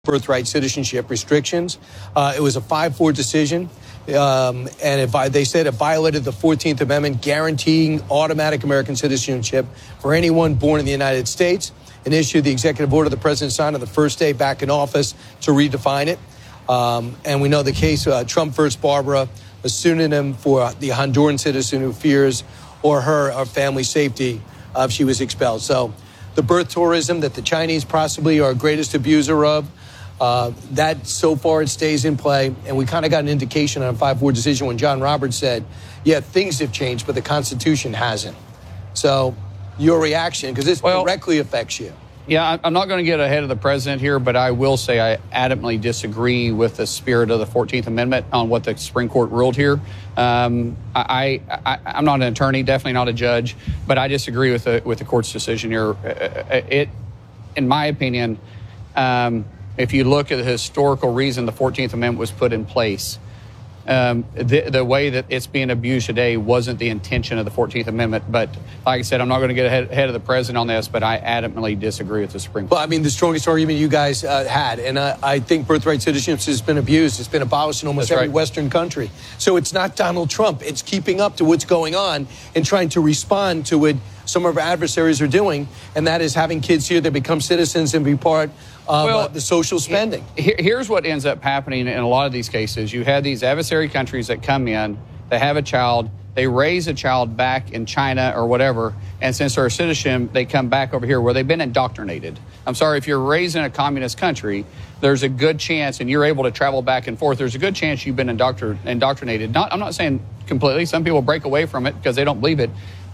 birthright citizenship restrictions. It was a 5-4 decision. And they said it violated the 14th Amendment, guaranteeing automatic American citizenship for anyone born in the United States, and issued the executive order the president signed on the first day back in office to redefine it. And we know the case Trump versus Barbara, a pseudonym for the Honduran citizen who fears her family safety if she was expelled. So the birth tourism that the Chinese possibly are greatest abuser of, that so far it stays in play. And we kind of got an indication on a 5-4 decision when John Roberts said, yeah, things have changed, but the Constitution hasn't. So your reaction, because this directly affects you. Yeah, I'm not going to get ahead of the president here, but I will say I adamantly disagree with the spirit of the 14th Amendment on what the Supreme Court ruled here. I'm not an attorney, definitely not a judge, but I disagree with the court's decision here. In my opinion, if you look at the historical reason the 14th Amendment was put in place, the way that it's being abused today wasn't the intention of the 14th Amendment. But like I said, I'm not going to get ahead of the president on this, but I adamantly disagree with the Supreme Court. Well, I mean, the strongest argument you guys had, and I think birthright citizenship has been abused. It's been abolished in almost every Western country. So it's not Donald Trump. It's keeping up to what's going on and trying to respond to what some of our adversaries are doing, and that is having kids here that become citizens and be part of the social spending. Here's what ends up happening in a lot of these cases. You have these adversary countries that come in, they have a child, they raise a child back in China or whatever, and since they're a citizen, they come back over here where they've been indoctrinated. I'm sorry, if you're raised in a communist country, there's a good chance, and you're able to travel back and forth, there's a good chance you've been indoctrinated. I'm not saying completely. Some people break away from it because they don't believe it.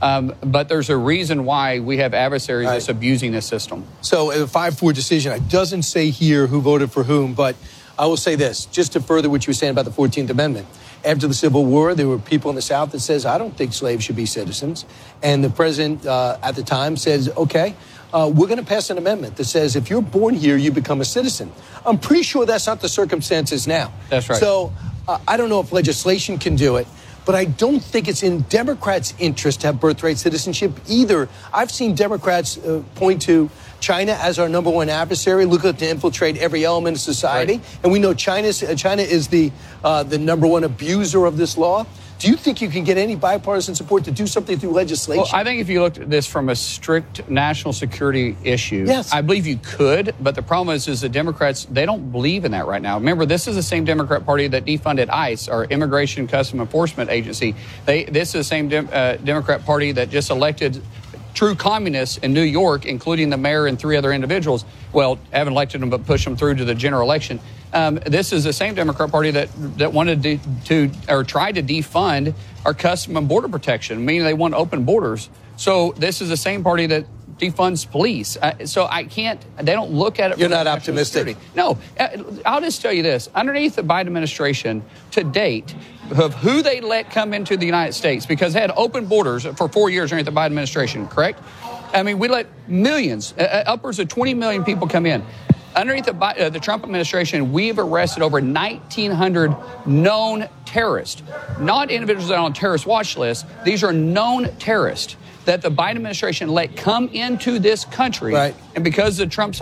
But there's a reason why we have adversaries that's abusing this system. So a 5-4 decision, it doesn't say here who voted for whom, but I will say this, just to further what you were saying about the 14th Amendment. After the Civil War, there were people in the South that says, I don't think slaves should be citizens. And the president at the time says, okay, we're going to pass an amendment that says if you're born here, you become a citizen. I'm pretty sure that's not the circumstances now. That's right. So I don't know if legislation can do it, but I don't think it's in Democrats' interest to have birthright citizenship either. I've seen Democrats point to China as our number one adversary, looking to infiltrate every element of society. Right. And we know China is the number one abuser of this law. Do you think you can get any bipartisan support to do something through legislation? Well, I think if you looked at this from a strict national security issue, yes, I believe you could. But the problem is the Democrats, they don't believe in that right now. Remember, this is the same Democrat Party that defunded ICE, our Immigration Custom Enforcement Agency. This is the same Democrat Party that just elected true communists in New York, including the mayor and 3 other individuals. Well, haven't elected them, but pushed them through to the general election. This is the same Democrat Party that wanted to or tried to defund our custom and border protection, meaning they want open borders. So this is the same party that defunds police. So they don't look at it. You're not optimistic. Security. No, I'll just tell you this. Underneath the Biden administration to date, of who they let come into the United States, because they had open borders for 4 years underneath the Biden administration, correct? I mean, we let millions, upwards of 20 million people come in. Underneath the Trump administration, we've arrested over 1,900 known terrorists, not individuals that are on terrorist watch lists. These are known terrorists that the Biden administration let come into this country. Right. And because of Trump's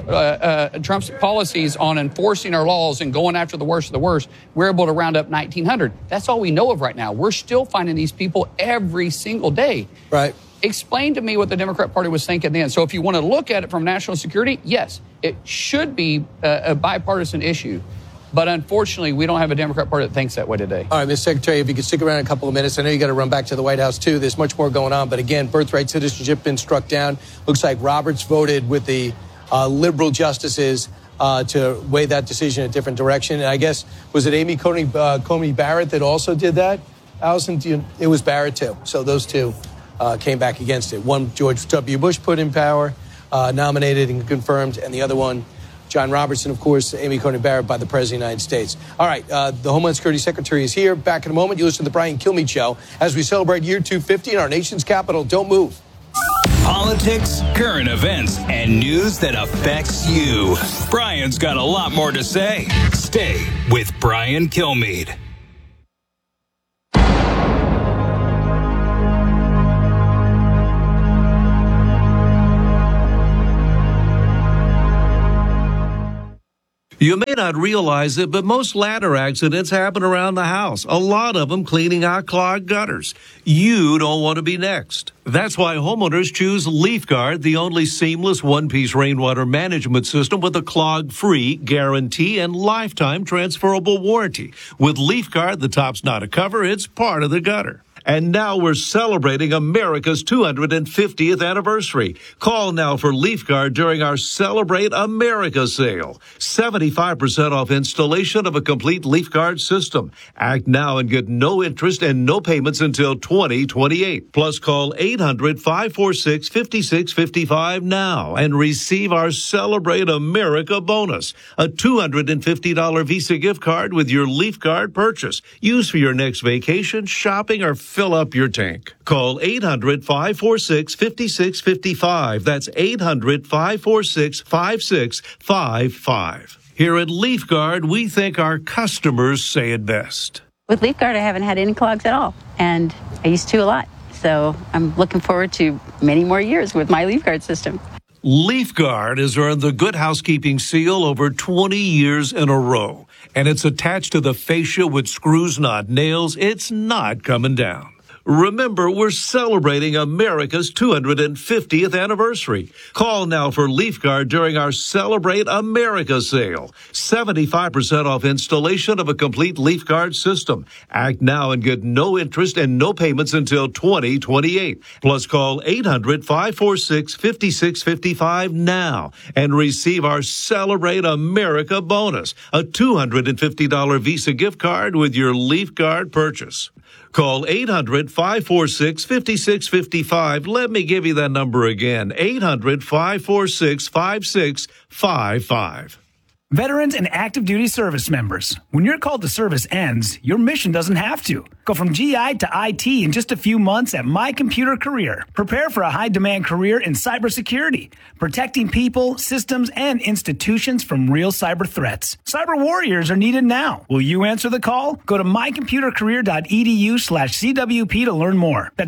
policies on enforcing our laws and going after the worst of the worst, we're able to round up 1,900. That's all we know of right now. We're still finding these people every single day. Right. Explain to me what the Democrat Party was thinking then. So if you want to look at it from national security, yes, it should be a bipartisan issue. But unfortunately, we don't have a Democrat Party that thinks that way today. All right, Mr. Secretary, if you could stick around a couple of minutes. I know you got to run back to the White House, too. There's much more going on. But again, birthright citizenship been struck down. Looks like Roberts voted with the liberal justices to weigh that decision in a different direction. And I guess, was it Amy Coney Barrett that also did that? Allison, it was Barrett, too. So those two came back against it. One, George W. Bush put in power, nominated and confirmed, and the other one, John Robertson, of course, Amy Coney Barrett by the President of the United States. All right, the Homeland Security Secretary is here. Back in a moment. You listen to the Brian Kilmeade Show as we celebrate year 250 in our nation's capital. Don't move. Politics, current events, and news that affects you. Brian's got a lot more to say. Stay with Brian Kilmeade. You may not realize it, but most ladder accidents happen around the house. A lot of them cleaning out clogged gutters. You don't want to be next. That's why homeowners choose LeafGuard, the only seamless one-piece rainwater management system with a clog-free guarantee and lifetime transferable warranty. With LeafGuard, the top's not a cover, it's part of the gutter. And now we're celebrating America's 250th anniversary. Call now for LeafGuard during our Celebrate America sale. 75% off installation of a complete LeafGuard system. Act now and get no interest and no payments until 2028. Plus call 800-546-5655 now and receive our Celebrate America bonus. A $250 Visa gift card with your LeafGuard purchase. Use for your next vacation, shopping, or fill up your tank. Call 800-546-5655. That's 800-546-5655. Here at LeafGuard, we think our customers say it best. With LeafGuard, I haven't had any clogs at all, and I used to a lot. So I'm looking forward to many more years with my LeafGuard system. LeafGuard has earned the Good Housekeeping seal over 20 years in a row, and it's attached to the fascia with screws, not nails. It's not coming down. Remember, we're celebrating America's 250th anniversary. Call now for LeafGuard during our Celebrate America sale. 75% off installation of a complete LeafGuard system. Act now and get no interest and no payments until 2028. Plus call 800-546-5655 now and receive our Celebrate America bonus, a $250 Visa gift card with your LeafGuard purchase. Call 800-546-5655. Let me give you that number again, 800-546-5655. Veterans and active duty service members, when your call to service ends, your mission doesn't have to. Go from GI to IT in just a few months at My Computer Career. Prepare for a high-demand career in cybersecurity, protecting people, systems, and institutions from real cyber threats. Cyber warriors are needed now. Will you answer the call? Go to mycomputercareer.edu/CWP to learn more. That's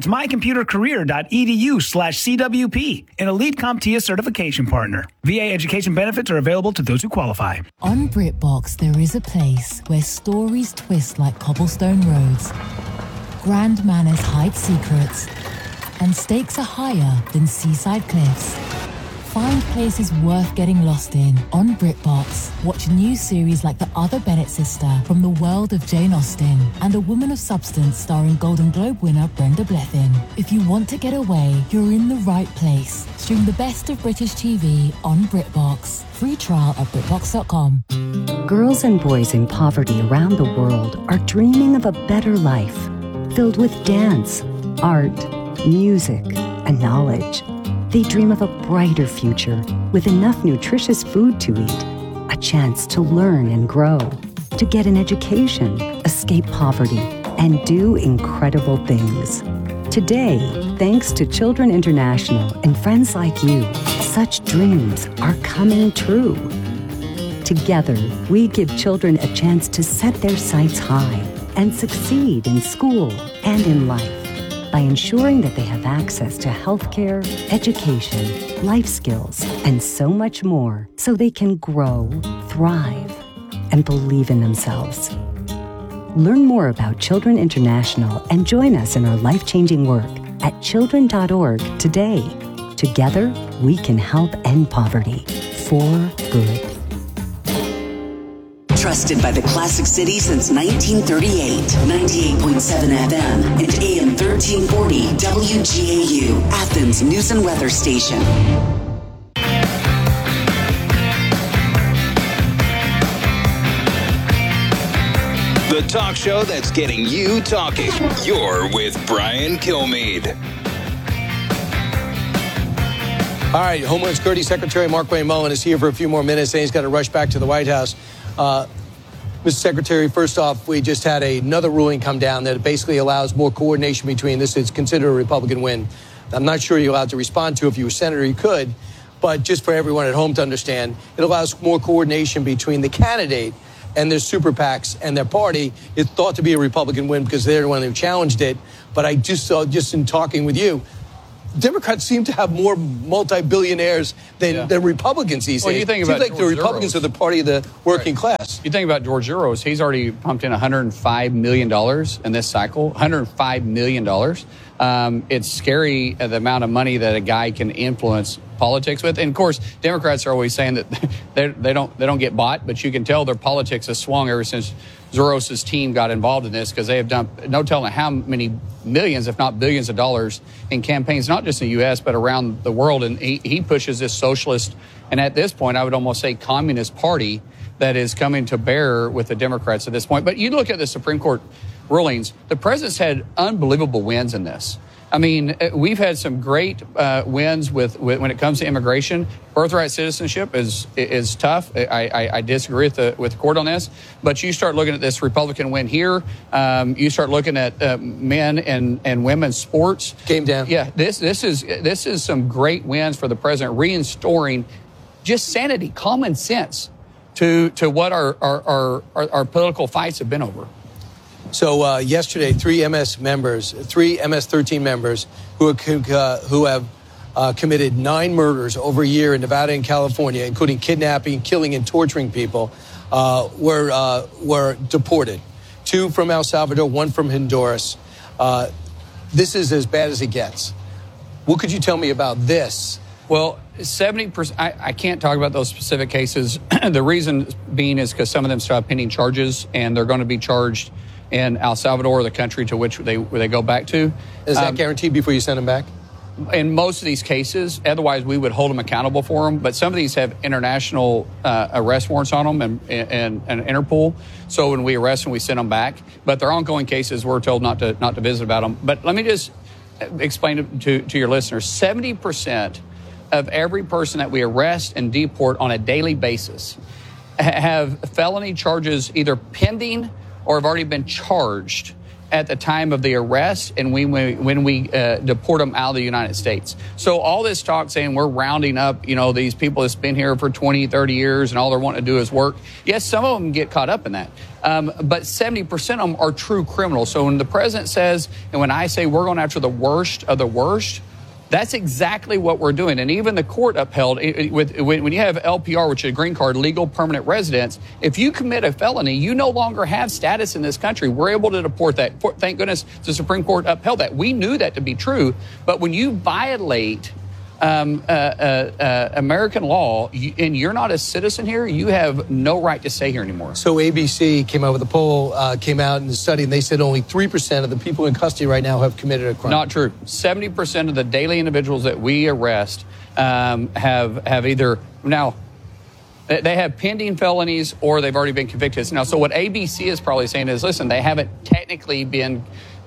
mycomputercareer.edu/CWP, an Elite CompTIA certification partner. VA education benefits are available to those who qualify. On BritBox, there is a place where stories twist like cobblestone roads, grand manners hide secrets, and stakes are higher than seaside cliffs. Find places worth getting lost in on BritBox. Watch new series like The Other Bennett Sister from the world of Jane Austen and A Woman of Substance starring Golden Globe winner Brenda Blethyn. If you want to get away, you're in the right place. Stream the best of British TV on BritBox. Free trial at BritBox.com. Girls and boys in poverty around the world are dreaming of a better life, filled with dance, art, music, and knowledge. They dream of a brighter future with enough nutritious food to eat, a chance to learn and grow, to get an education, escape poverty, and do incredible things. Today, thanks to Children International and friends like you, such dreams are coming true. Together, we give children a chance to set their sights high and succeed in school and in life by ensuring that they have access to healthcare, education, life skills, and so much more so they can grow, thrive, and believe in themselves. Learn more about Children International and join us in our life-changing work at children.org today. Together, we can help end poverty for good. Trusted by the Classic City since 1938. 98.7 FM and AM 1340 WGAU, Athens News and Weather Station. The talk show that's getting you talking. You're with Brian Kilmeade. All right, Homeland Security Secretary Mark Wayne Mullen is here for a few more minutes, and he's got to rush back to the White House. Mr. Secretary, first off, we just had another ruling come down that basically allows more coordination between this. It's considered a Republican win. I'm not sure you're allowed to respond to. If you were senator, you could. But just for everyone at home to understand, it allows more coordination between the candidate and their super PACs and their party. It's thought to be a Republican win because they're the one who challenged it. But I just in talking with you, Democrats seem to have more multi-billionaires than Republicans these days. Well, you think about Seems like the Republicans are the party of the working class. You think about George Soros, he's already pumped in $105 million in this cycle, $105 million. It's scary the amount of money that a guy can influence politics with. And of course, Democrats are always saying that they don't get bought, but you can tell their politics has swung ever since Soros' team got involved in this, because they have done no telling how many millions, if not billions of dollars in campaigns, not just in the U.S., but around the world. And he pushes this socialist, and at this point, I would almost say communist party that is coming to bear with the Democrats at this point. But you look at the Supreme Court rulings, the president's had unbelievable wins in this. I mean, we've had some great wins with when it comes to immigration. Birthright citizenship is tough. I disagree with the court on this. But you start looking at this Republican win here. You start looking at men and women's sports. Game down. Yeah, this is some great wins for the president, restoring just sanity, common sense to what our political fights have been over. So yesterday, three MS-13 members who have committed 9 murders over a year in Nevada and California, including kidnapping, killing, and torturing people, were deported. 2 from El Salvador, 1 from Honduras. This is as bad as it gets. What could you tell me about this? Well, 70%, I can't talk about those specific cases. The reason being is because some of them still have pending charges, and they're going to be charged in El Salvador, the country to which they go back to. Is that guaranteed before you send them back? In most of these cases, otherwise we would hold them accountable for them. But some of these have international arrest warrants on them and Interpol. So when we arrest them, we send them back. But they're ongoing cases. We're told not to visit about them. But let me just explain to your listeners: 70% of every person that we arrest and deport on a daily basis have felony charges either pending or have already been charged at the time of the arrest and when we deport them out of the United States. So all this talk saying we're rounding up, these people that's been here for 20, 30 years and all they're wanting to do is work. Yes, some of them get caught up in that. But 70% of them are true criminals. So when the president says, and when I say we're going after the worst of the worst, that's exactly what we're doing. And even the court upheld, when you have LPR, which is a green card, legal permanent residence, if you commit a felony, you no longer have status in this country. We're able to deport that. Thank goodness the Supreme Court upheld that. We knew that to be true. But when you violate American law and you're not a citizen here, you have no right to stay here anymore. So ABC came out with a poll, came out in the study, and they said only 3% of the people in custody right now have committed a crime. Not true. 70% of the daily individuals that we arrest have either now they have pending felonies or they've already been convicted. Now, so what ABC is probably saying is, listen, they haven't technically been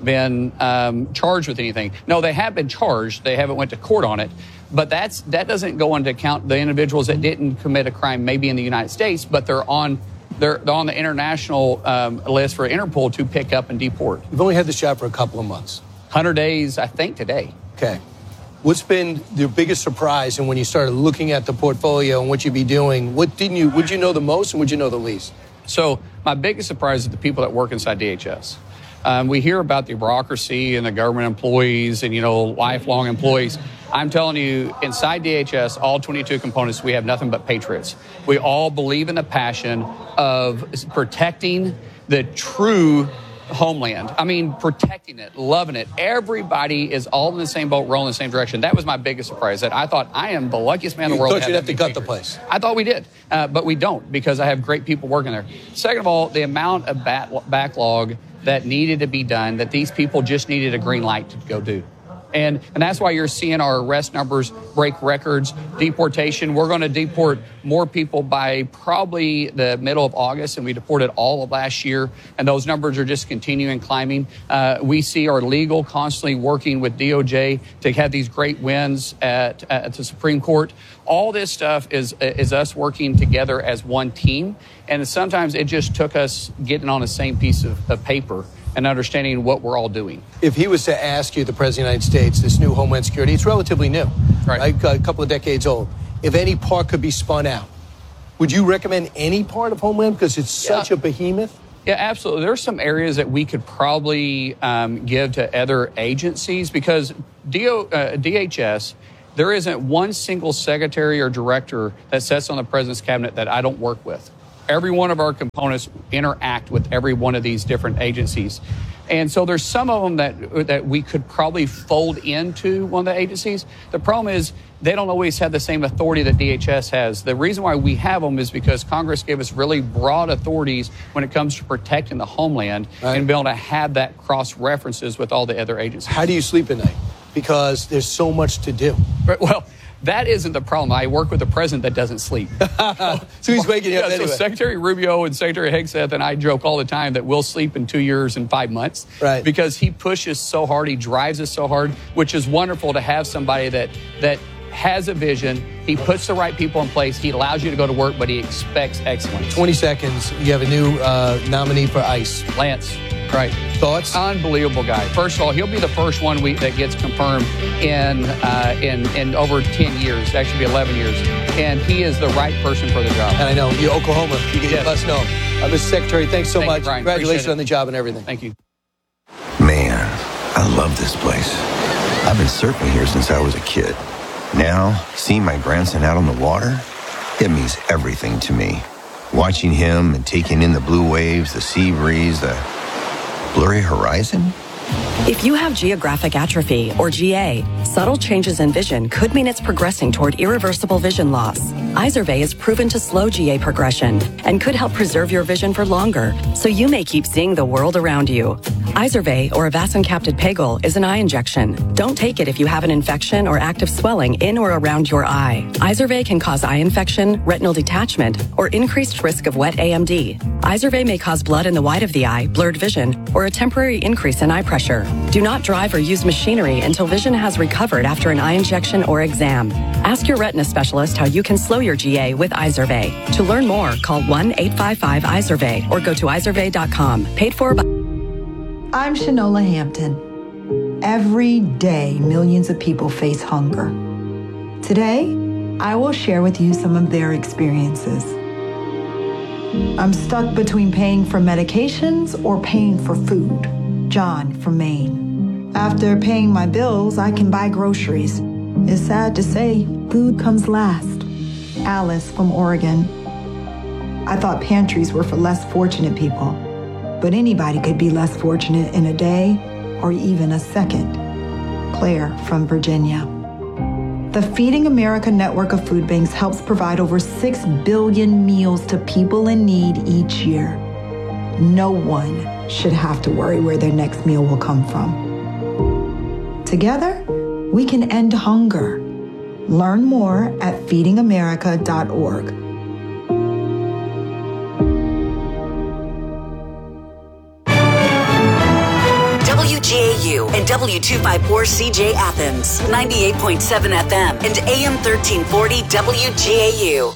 charged with anything. No, they have been charged. They haven't went to court on it. But that doesn't go into account the individuals that didn't commit a crime maybe in the United States, but they're on the international list for Interpol to pick up and deport. You've only had the shot for a couple of months. 100 days, I think, today. Okay. What's been your biggest surprise, and when you started looking at the portfolio and what you'd be doing, would you know the most and would you know the least? So my biggest surprise is the people that work inside DHS. We hear about the bureaucracy and the government employees and, lifelong employees. I'm telling you, inside DHS, all 22 components, we have nothing but patriots. We all believe in the passion of protecting the true homeland. I mean, protecting it, loving it. Everybody is all in the same boat, rowing in the same direction. That was my biggest surprise, that I thought I am the luckiest man in the world. You thought you'd have to gut the place. I thought we did, but we don't, because I have great people working there. Second of all, the amount of backlog that needed to be done, that these people just needed a green light to go do. And that's why you're seeing our arrest numbers break records. Deportation, we're going to deport more people by probably the middle of August, and we deported all of last year, and those numbers are just continuing climbing. We see our legal constantly working with DOJ to have these great wins at the Supreme Court. All this stuff is us working together as one team, and sometimes it just took us getting on the same piece of paper and understanding what we're all doing. If he was to ask you, the President of the United States, this new Homeland Security, it's relatively new, right? A couple of decades old. If any part could be spun out, would you recommend any part of Homeland because it's such a behemoth? Yeah, absolutely. There's some areas that we could probably give to other agencies because DHS, there isn't one single secretary or director that sits on the president's cabinet that I don't work with. Every one of our components interact with every one of these different agencies. And so there's some of them that we could probably fold into one of the agencies. The problem is they don't always have the same authority that DHS has. The reason why we have them is because Congress gave us really broad authorities when it comes to protecting the homeland and being able to have that cross references with all the other agencies. How do you sleep at night? Because there's so much to do. Well, that isn't the problem. I work with a president that doesn't sleep. So he's waking up anyway. So Secretary Rubio and Secretary Hegseth and I joke all the time that we'll sleep in 2 years and 5 months. Right. Because he pushes so hard, he drives us so hard, which is wonderful to have somebody that has a vision. He puts the right people in place. He allows you to go to work, but he expects excellence. 20 seconds. You have a new nominee for ICE. Lance. Right. Thoughts? Unbelievable guy. First of all, he'll be the first one that gets confirmed in over 10 years, actually be 11 years. And he is the right person for the job. And I know, you're Oklahoma. You get your bus know. Mr. Secretary, thanks so much. Brian. Congratulations on the job and everything. Thank you. Man, I love this place. I've been surfing here since I was a kid. Now, seeing my grandson out on the water, it means everything to me. Watching him and taking in the blue waves, the sea breeze, the blurry horizon? If you have geographic atrophy, or GA, subtle changes in vision could mean it's progressing toward irreversible vision loss. Izervay is proven to slow GA progression and could help preserve your vision for longer, so you may keep seeing the world around you. Izervay, or avacincaptad pegol, is an eye injection. Don't take it if you have an infection or active swelling in or around your eye. Izervay can cause eye infection, retinal detachment, or increased risk of wet AMD. Izervay may cause blood in the white of the eye, blurred vision, or a temporary increase in eye pressure. Do not drive or use machinery until vision has recovered after an eye injection or exam. Ask your retina specialist how you can slow your GA with Izervay. To learn more, call 1-855-IZERVAY or go to izervay.com. Paid for by... I'm Shanola Hampton. Every day, millions of people face hunger. Today, I will share with you some of their experiences. I'm stuck between paying for medications or paying for food. John from Maine. After paying my bills, I can buy groceries. It's sad to say, food comes last. Alice from Oregon. I thought pantries were for less fortunate people, but anybody could be less fortunate in a day or even a second. Claire from Virginia. The Feeding America network of food banks helps provide over 6 billion meals to people in need each year. No one should have to worry where their next meal will come from. Together, we can end hunger. Learn more at feedingamerica.org. WGAU and W254CJ Athens, 98.7 FM and AM 1340 WGAU.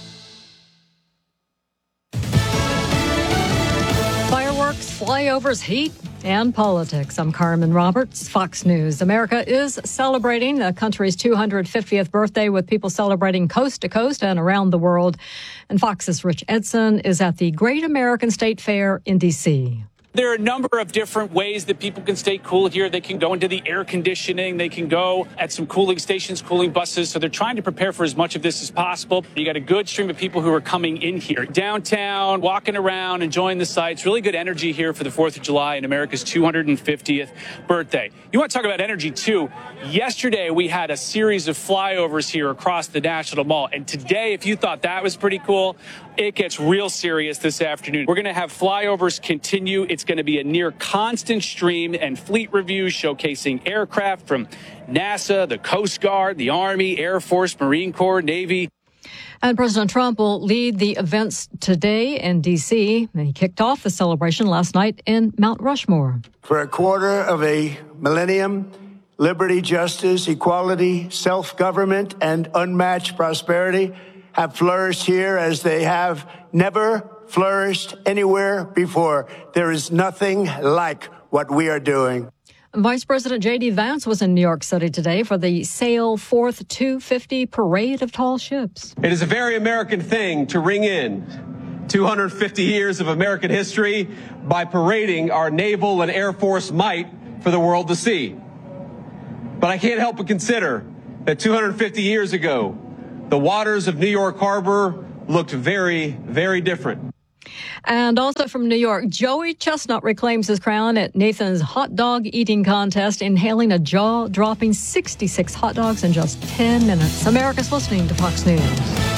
Flyovers, heat, and politics. I'm Carmen Roberts, Fox News. America is celebrating the country's 250th birthday with people celebrating coast to coast and around the world. And Fox's Rich Edson is at the Great American State Fair in D.C. There are a number of different ways that people can stay cool here. They can go into the air conditioning. They can go at some cooling stations, cooling buses. So they're trying to prepare for as much of this as possible. You got a good stream of people who are coming in here. Downtown, walking around, enjoying the sights. Really good energy here for the 4th of July and America's 250th birthday. You want to talk about energy, too. Yesterday, we had a series of flyovers here across the National Mall. And today, if you thought that was pretty cool, it gets real serious this afternoon. We're going to have flyovers continue. It's going to be a near constant stream and fleet reviews showcasing aircraft from NASA, the Coast Guard, the Army, Air Force, Marine Corps, Navy. And President Trump will lead the events today in D.C. And he kicked off the celebration last night in Mount Rushmore. For a quarter of a millennium, liberty, justice, equality, self-government, and unmatched prosperity have flourished here as they have never flourished anywhere before. There is nothing like what we are doing. Vice President J.D. Vance was in New York City today for the Sail 4th 250 Parade of Tall Ships. It is a very American thing to ring in 250 years of American history by parading our naval and air force might for the world to see. But I can't help but consider that 250 years ago, the waters of New York Harbor looked very, very different. And also from New York, Joey Chestnut reclaims his crown at Nathan's hot dog eating contest, inhaling a jaw-dropping 66 hot dogs in just 10 minutes. America's listening to Fox News.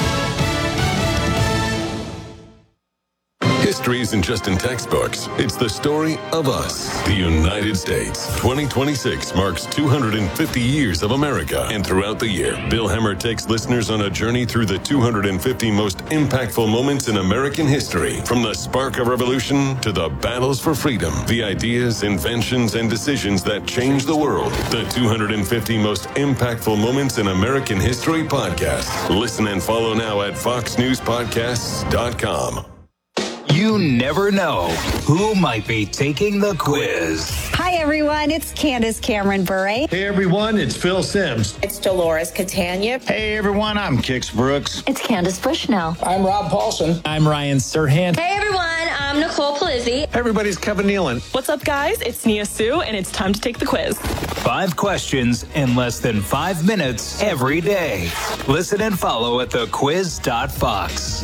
History isn't just in textbooks. It's the story of us, the United States. 2026 marks 250 years of America. And throughout the year, Bill Hemmer takes listeners on a journey through the 250 most impactful moments in American history. From the spark of revolution to the battles for freedom, the ideas, inventions, and decisions that changed the world. The 250 most impactful moments in American history podcast. Listen and follow now at foxnewspodcasts.com. You never know who might be taking the quiz. Hi, everyone. It's Candace Cameron Bure. Hey, everyone. It's Phil Sims. It's Dolores Catania. Hey, everyone. I'm Kix Brooks. It's Candace Bushnell. I'm Rob Paulson. I'm Ryan Serhant. Hey, everyone. I'm Nicole Palizzi. Hey, everybody's Kevin Nealon. What's up, guys? It's Nia Sue, and it's time to take the quiz. 5 questions in less than 5 minutes every day. Listen and follow at thequiz.fox.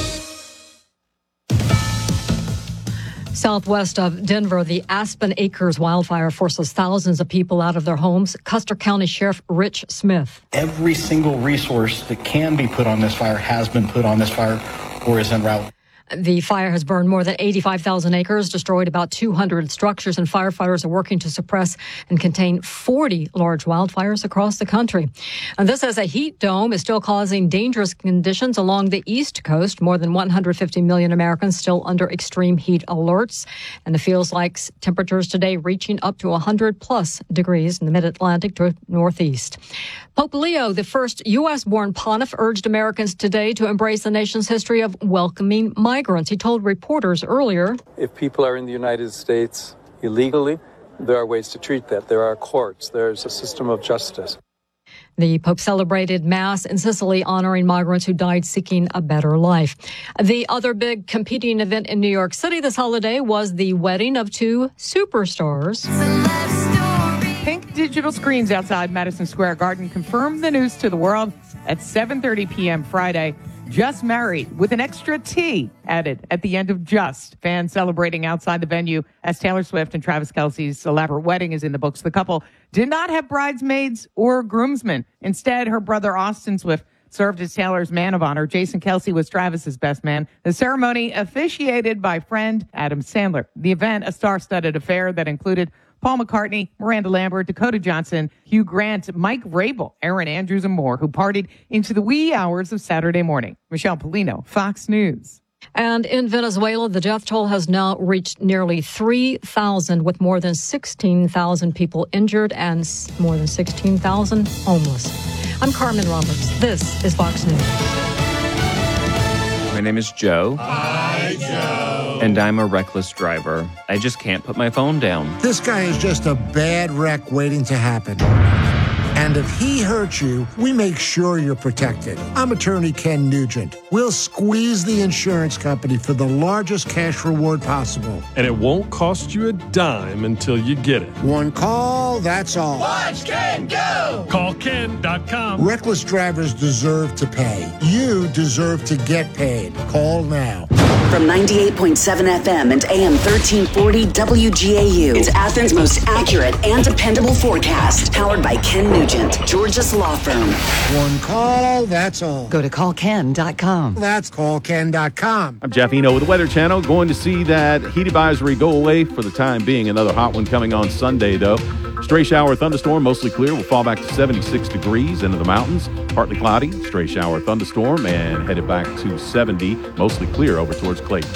Southwest of Denver, the Aspen Acres wildfire forces thousands of people out of their homes. Custer County Sheriff Rich Smith. Every single resource that can be put on this fire has been put on this fire or is en route. The fire has burned more than 85,000 acres, destroyed about 200 structures, and firefighters are working to suppress and contain 40 large wildfires across the country. And this as a heat dome is still causing dangerous conditions along the East Coast. More than 150 million Americans still under extreme heat alerts. And it feels like temperatures today reaching up to 100+ degrees in the mid-Atlantic to Northeast. Pope Leo, the first U.S.-born pontiff, urged Americans today to embrace the nation's history of welcoming migrants. He told reporters earlier, if people are in the United States illegally, there are ways to treat that. There are courts. There's a system of justice. The Pope celebrated Mass in Sicily, honoring migrants who died seeking a better life. The other big competing event in New York City this holiday was the wedding of 2 superstars. Pink digital screens outside Madison Square Garden confirmed the news to the world at 7:30 p.m. Friday. Just married, with an extra T added at the end of just. Fans celebrating outside the venue as Taylor Swift and Travis Kelce's elaborate wedding is in the books. The couple did not have bridesmaids or groomsmen. Instead, her brother Austin Swift served as Taylor's man of honor. Jason Kelce was Travis's best man. The ceremony officiated by friend Adam Sandler. The event, a star-studded affair that included Paul McCartney, Miranda Lambert, Dakota Johnson, Hugh Grant, Mike Rabel, Aaron Andrews, and more, who partied into the wee hours of Saturday morning. Michelle Polino, Fox News. And in Venezuela, the death toll has now reached nearly 3,000, with more than 16,000 people injured and more than 16,000 homeless. I'm Carmen Roberts. This is Fox News. My name is Joe. Hi, Joe. And I'm a reckless driver. I just can't put my phone down. This guy is just a bad wreck waiting to happen. And if he hurts you, we make sure you're protected. I'm attorney Ken Nugent. We'll squeeze the insurance company for the largest cash reward possible. And it won't cost you a dime until you get it. One call, that's all. Watch Ken go! Call Ken.com. Reckless drivers deserve to pay. You deserve to get paid. Call now. From 98.7 FM and AM 1340 WGAU, it's Athens' most accurate and dependable forecast. Powered by Ken Nugent, Georgia's law firm. One call, that's all. Go to callken.com. That's callken.com. I'm Jeff Eno with the Weather Channel. Going to see that heat advisory go away for the time being. Another hot one coming on Sunday, though. Stray shower, thunderstorm, mostly clear. We'll fall back to 76 degrees into the mountains. Partly cloudy, stray shower, thunderstorm, and headed back to 70, mostly clear over towards Clayton.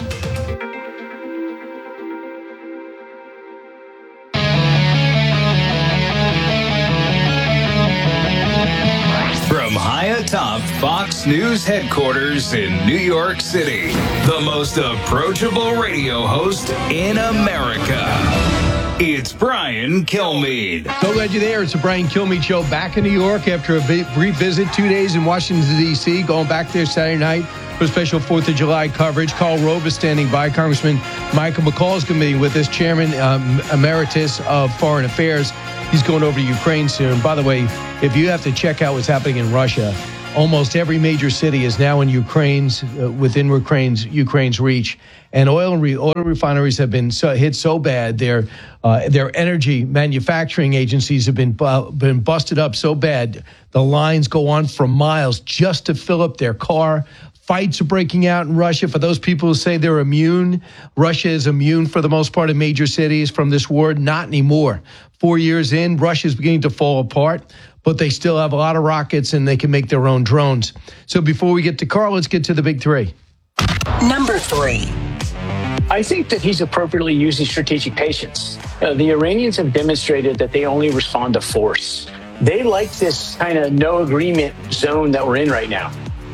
From high atop Fox News headquarters in New York City, the most approachable radio host in America. It's Brian Kilmeade. So glad you're there. It's the Brian Kilmeade Show back in New York after a brief visit, 2 days in Washington, D.C., going back there Saturday night for special 4th of July coverage. Karl Rove is standing by. Congressman Michael McCaul is going to be with us, Chairman Emeritus of Foreign Affairs. He's going over to Ukraine soon. By the way, if you have to check out what's happening in Russia, almost every major city is now in within Ukraine's reach. And oil refineries have been hit so bad. Their energy manufacturing agencies have been busted up so bad. The lines go on for miles just to fill up their car. Fights are breaking out in Russia. For those people who say they're immune, Russia is immune for the most part in major cities from this war. Not anymore. 4 years in, Russia is beginning to fall apart, but they still have a lot of rockets and they can make their own drones. So before we get to Karl, let's get to the big three. Number 3. I think that he's appropriately using strategic patience. The Iranians have demonstrated that they only respond to force. They like this kind of no agreement zone that we're in right now.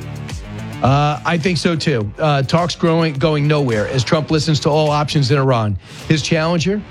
I think so, too. Talks going nowhere as Trump listens to all options in Iran. His challenge is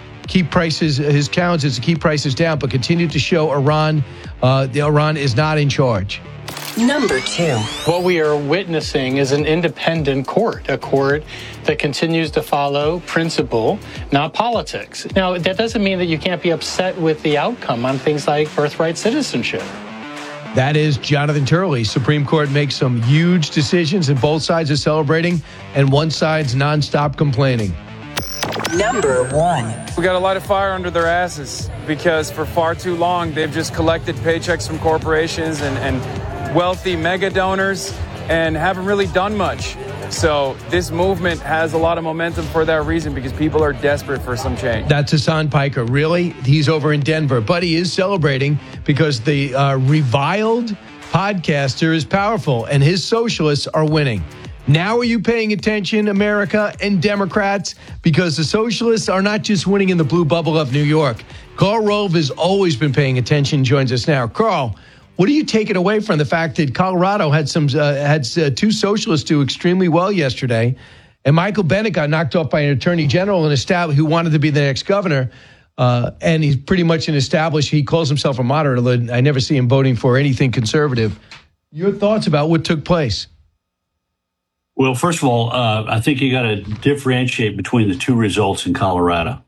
to keep prices down, but continue to show Iran is not in charge. Number 2. What we are witnessing is an independent court, a court that continues to follow principle, not politics. Now, that doesn't mean that you can't be upset with the outcome on things like birthright citizenship. That is Jonathan Turley. Supreme Court makes some huge decisions, and both sides are celebrating, and one side's nonstop complaining. Number 1. We got a lot of fire under their asses because for far too long they've just collected paychecks from corporations and wealthy mega donors and haven't really done much. So this movement has a lot of momentum for that reason because people are desperate for some change. That's Hassan Piker. Really? He's over in Denver, but he is celebrating because the reviled podcaster is powerful and his socialists are winning. Now are you paying attention, America and Democrats? Because the socialists are not just winning in the blue bubble of New York. Karl Rove has always been paying attention, joins us now. Karl, what are you taking away from the fact that Colorado had two socialists do extremely well yesterday, and Michael Bennet got knocked off by an attorney general who wanted to be the next governor, and he's pretty much an established, he calls himself a moderate. I never see him voting for anything conservative. Your thoughts about what took place? Well, first of all, I think you got to differentiate between the two results in Colorado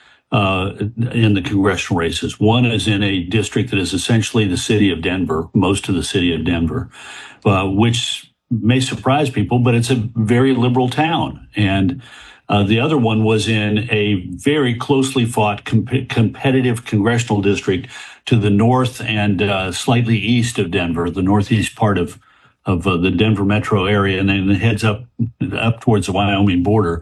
in the congressional races. One is in a district that is essentially the city of Denver, most of the city of Denver, which may surprise people, but it's a very liberal town. And the other one was in a very closely fought competitive congressional district to the north and slightly east of Denver, the northeast part of the Denver metro area, and then it heads up towards the Wyoming border.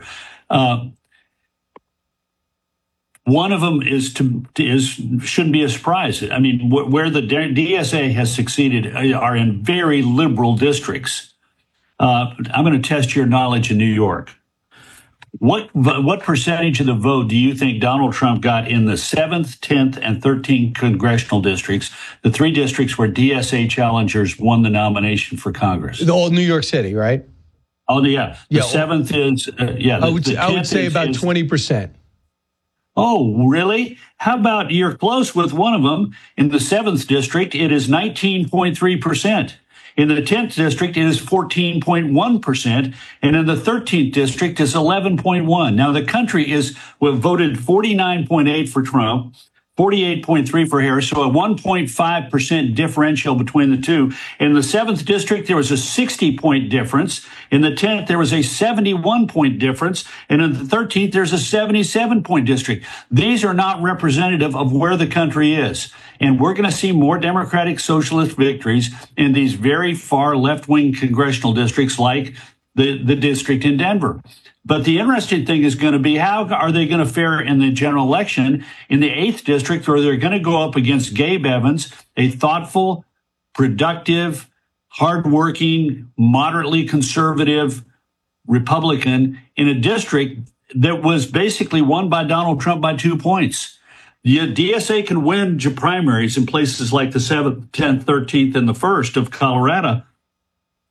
One of them shouldn't be a surprise. I mean, where the DSA has succeeded are in very liberal districts. I'm going to test your knowledge in New York. What percentage of the vote do you think Donald Trump got in the 7th, 10th, and 13th congressional districts, the 3 districts where DSA challengers won the nomination for Congress? The whole New York City, right? Oh, yeah. The 7th is, I would say about 20%. Oh, really? How about you're close with one of them? In the 7th district, it is 19.3%. In the 10th district, it is 14.1%. And in the 13th district, it's 11.1%. Now, the country voted 49.8% for Trump, 48.3% for Harris, so a 1.5% differential between the two. In the 7th district, there was a 60-point difference. In the 10th, there was a 71-point difference. And in the 13th, there's a 77-point district. These are not representative of where the country is. And we're going to see more Democratic Socialist victories in these very far left-wing congressional districts like the district in Denver. But the interesting thing is going to be how are they going to fare in the general election in the 8th district, where they're going to go up against Gabe Evans, a thoughtful, productive, hardworking, moderately conservative Republican in a district that was basically won by Donald Trump by 2 points. The DSA can win primaries in places like the 7th, 10th, 13th, and the 1st of Colorado.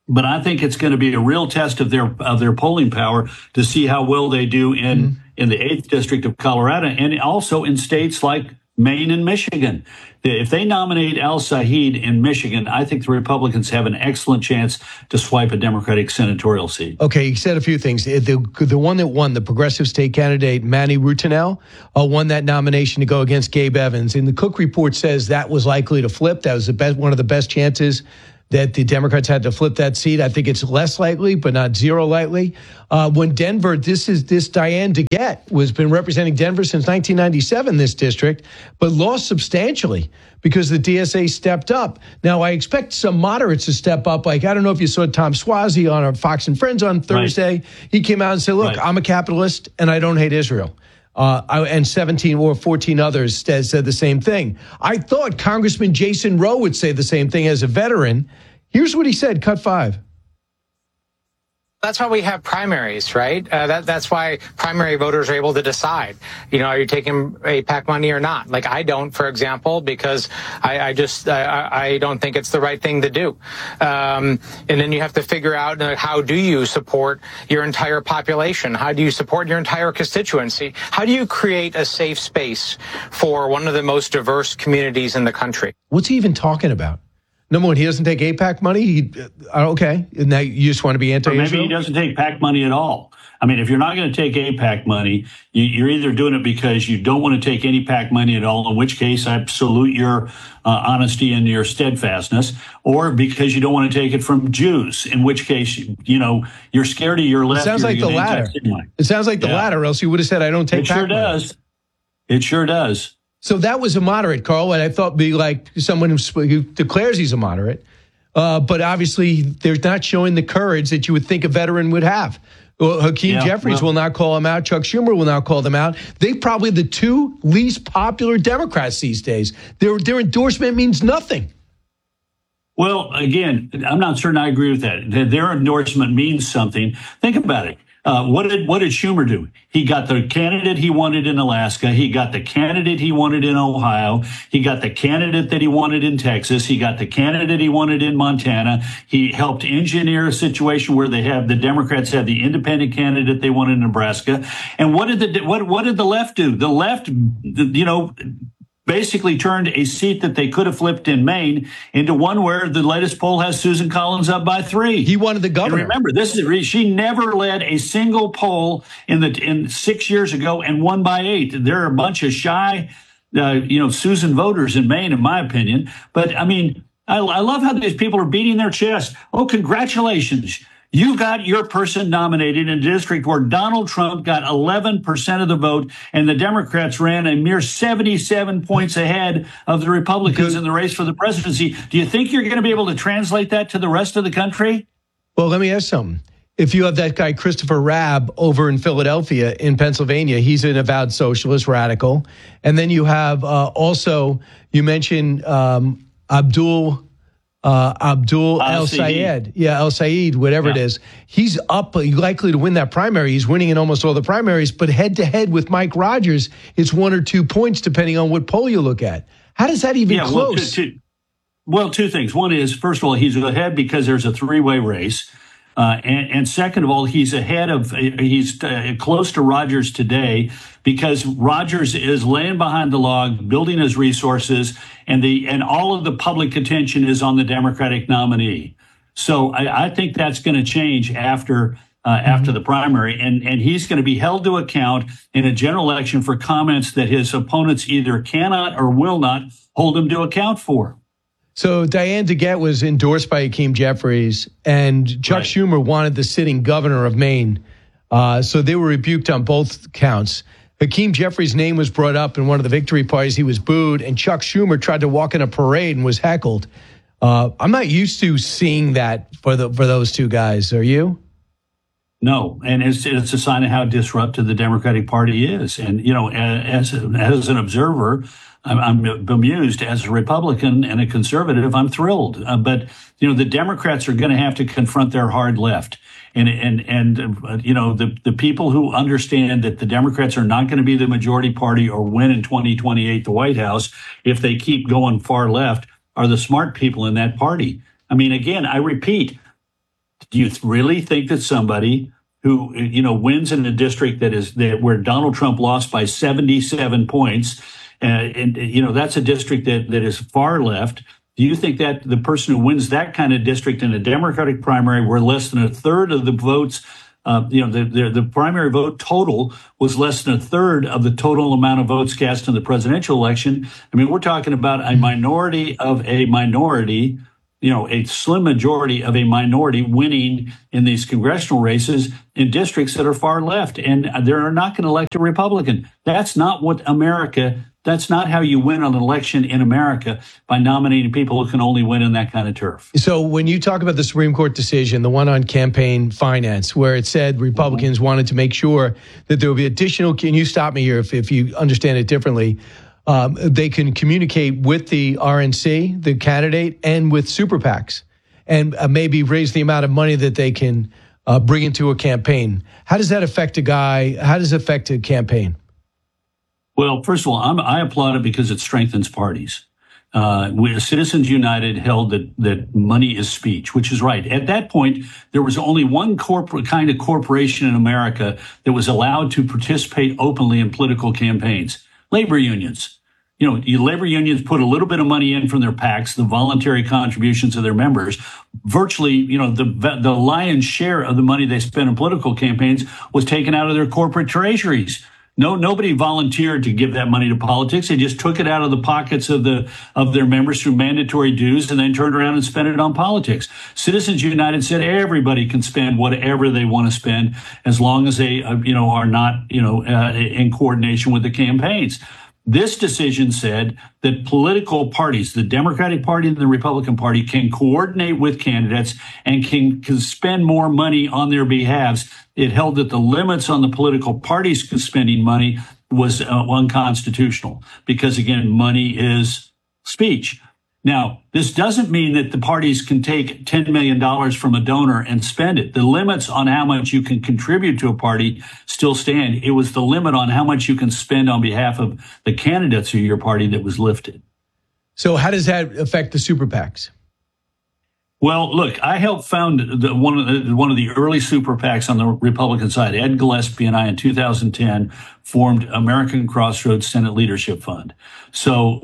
But I think it's going to be a real test of their polling power to see how well they do in the 8th District of Colorado and also in states like Maine and Michigan. If they nominate Al Saeed in Michigan, I think the Republicans have an excellent chance to swipe a Democratic senatorial seat. Okay, you said a few things. The one that won, the progressive state candidate, Manny Rutinel, won that nomination to go against Gabe Evans. And the Cook report says that was likely to flip. That was one of the best chances that the Democrats had to flip that seat. I think it's less likely, but not zero likely. When Denver, this Diane DeGette has been representing Denver since 1997, this district, but lost substantially because the DSA stepped up. Now, I expect some moderates to step up. Like, I don't know if you saw Tom Suozzi on Fox and Friends on Thursday. Right. He came out and said, look, I'm a capitalist and I don't hate Israel. And 17 or 14 others said the same thing. I thought Congressman Jason Rowe would say the same thing as a veteran. Here's what he said, cut 5. That's why we have primaries, right? That's why primary voters are able to decide, are you taking AIPAC money or not? Like I don't, for example, because I don't think it's the right thing to do. And then you have to figure out how do you support your entire population? How do you support your entire constituency? How do you create a safe space for one of the most diverse communities in the country? What's he even talking about? Number one, he doesn't take AIPAC money. Okay, now you just want to be anti-Israel? Or maybe he doesn't take PAC money at all. I mean, if you're not going to take AIPAC money, you're either doing it because you don't want to take any PAC money at all, in which case I salute your honesty and your steadfastness, or because you don't want to take it from Jews, in which case, you're scared of your left. It sounds like the latter. It sounds like the latter, or else you would have said, I don't take PAC money. It sure does. It sure does. So that was a moderate, Carl, and I thought be like someone who declares he's a moderate. But obviously, they're not showing the courage that you would think a veteran would have. Hakeem Jeffries will not call him out. Chuck Schumer will not call them out. They're probably the two least popular Democrats these days. Their endorsement means nothing. Well, again, I'm not certain I agree with that. Their endorsement means something. Think about it. What did Schumer do? He got the candidate he wanted in Alaska. He got the candidate he wanted in Ohio. He got the candidate that he wanted in Texas. He got the candidate he wanted in Montana. He helped engineer a situation where the Democrats had the independent candidate they wanted in Nebraska. And what did the left do? The left, basically turned a seat that they could have flipped in Maine into one where the latest poll has Susan Collins up by 3. He wanted the governor. And remember, she never led a single poll in 6 years ago and won by 8. There are a bunch of shy, Susan voters in Maine, in my opinion. But I mean, I love how these people are beating their chest. Oh, congratulations. You got your person nominated in a district where Donald Trump got 11% of the vote and the Democrats ran a mere 77 points ahead of the Republicans in the race for the presidency. Do you think you're going to be able to translate that to the rest of the country? Well, let me ask something. If you have that guy, Christopher Rabb, over in Philadelphia, in Pennsylvania, he's an avowed socialist radical. And then you have you mentioned Abdul El Sayed. Yeah, El Sayed, whatever it is. He's likely to win that primary. He's winning in almost all the primaries, but head to head with Mike Rogers, it's 1 or 2 points depending on what poll you look at. How does that even close? Well, two things. One is, first of all, he's ahead because there's a 3-way race. And second of all, he's close to Rogers today because Rogers is laying behind the log, building his resources, and all of the public attention is on the Democratic nominee. So I think that's going to change after the primary, and he's going to be held to account in a general election for comments that his opponents either cannot or will not hold him to account for. So Diane DeGette was endorsed by Hakeem Jeffries, and Chuck Schumer wanted the sitting governor of Maine. So they were rebuked on both counts. Hakeem Jeffries' name was brought up in one of the victory parties. He was booed, and Chuck Schumer tried to walk in a parade and was heckled. I'm not used to seeing that for those two guys. Are you? No, and it's a sign of how disruptive the Democratic Party is. And, as an observer, I'm bemused. As a Republican and a conservative, I'm thrilled. But, the Democrats are going to have to confront their hard left. And the people who understand that the Democrats are not going to be the majority party or win in 2028 the White House if they keep going far left are the smart people in that party. I mean, again, I repeat, Do you really think that somebody who, wins in a district where Donald Trump lost by 77 points, that's a district that is far left. Do you think that the person who wins that kind of district in a Democratic primary where less than a third of the votes, the primary vote total was less than a third of the total amount of votes cast in the presidential election? I mean, we're talking about a minority of a minority, a slim majority of a minority winning in these congressional races in districts that are far left, and they're not going to elect a Republican. That's not that's not how you win an election in America, by nominating people who can only win in that kind of turf. So when you talk about the Supreme Court decision, the one on campaign finance, where it said Republicans wanted to make sure that there would be additional, can you stop me here if you understand it differently, they can communicate with the RNC, the candidate, and with super PACs, and maybe raise the amount of money that they can bring into a campaign. How does that affect a guy? How does it affect a campaign? Well, first of all, I applaud it because it strengthens parties. Citizens United held that money is speech, which is right. At that point, there was only one kind of corporation in America that was allowed to participate openly in political campaigns: labor unions. Labor unions put a little bit of money in from their PACs, the voluntary contributions of their members. Virtually, the lion's share of the money they spent in political campaigns was taken out of their corporate treasuries. Nobody volunteered to give that money to politics. They just took it out of the pockets of their members through mandatory dues, and then turned around and spent it on politics. Citizens United said everybody can spend whatever they want to spend as long as they, are not, in coordination with the campaigns. This decision said that political parties, the Democratic Party and the Republican Party, can coordinate with candidates and can spend more money on their behalves. It held that the limits on the political parties spending money was unconstitutional because, again, money is speech. Now, this doesn't mean that the parties can take $10 million from a donor and spend it. The limits on how much you can contribute to a party still stand. It was the limit on how much you can spend on behalf of the candidates of your party that was lifted. So how does that affect the super PACs? Well, look, I helped found one of the early super PACs on the Republican side. Ed Gillespie and I, in 2010, formed American Crossroads Senate Leadership Fund. So,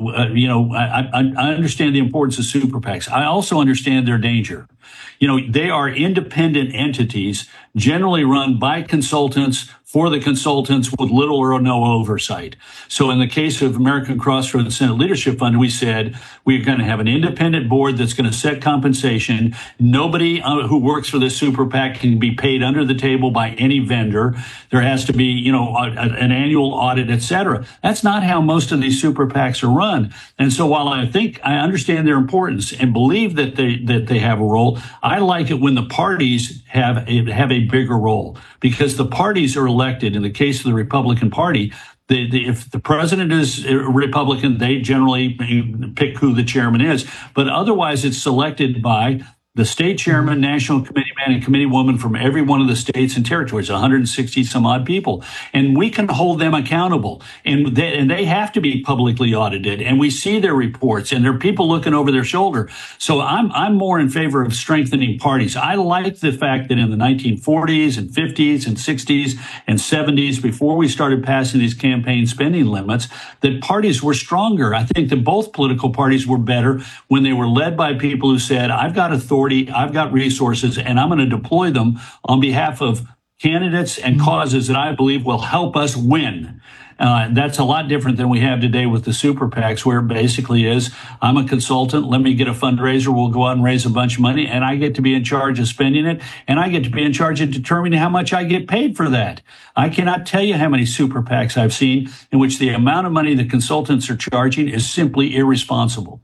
I understand the importance of super PACs. I also understand their danger. They are independent entities, generally run by consultants, for the consultants, with little or no oversight. So in the case of American Crossroads Senate Leadership Fund, we said we're going to have an independent board that's going to set compensation. Nobody who works for this super PAC can be paid under the table by any vendor. There has to be, an annual audit, et cetera. That's not how most of these super PACs are run. And so while I understand their importance and believe that they have a role, I like it when the parties have a bigger role, because the parties are elected. In the case of the Republican Party, if the president is a Republican, they generally pick who the chairman is. But otherwise, it's selected by the state chairman, national committee man, and committee woman from every one of the states and territories, 160 some odd people. And we can hold them accountable. And they have to be publicly audited. And we see their reports, and there are people looking over their shoulder. So I'm more in favor of strengthening parties. I like the fact that in the 1940s and 50s and 60s and 70s, before we started passing these campaign spending limits, that parties were stronger. I think that both political parties were better when they were led by people who said, I've got authority, I've got resources, and I'm going to deploy them on behalf of candidates and causes that I believe will help us win. That's a lot different than we have today with the super PACs, where it basically is, I'm a consultant, let me get a fundraiser, we'll go out and raise a bunch of money, and I get to be in charge of spending it, and I get to be in charge of determining how much I get paid for that. I cannot tell you how many super PACs I've seen in which the amount of money the consultants are charging is simply irresponsible.